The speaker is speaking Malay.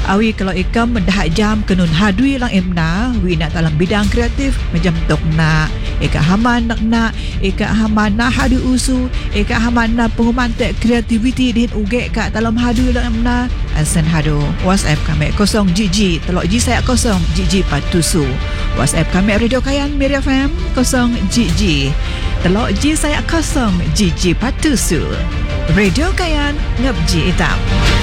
Awi kalau ikam mendahat jam kenun hadui lang emna, wi nak dalam bidang kreatif macam tok nak, eka haman nak, eka haman nak hadu usu, eka haman nak pengumantek kreativiti din uge kat dalam hadu lang emna. Asan hadu WhatsApp kami 0 GG telok G saya 0 GG patusu. WhatsApp kami Radio Kayan Miri FM 0 GG telok G saya 0 GG patusu. Radio Kayan ngabji itam.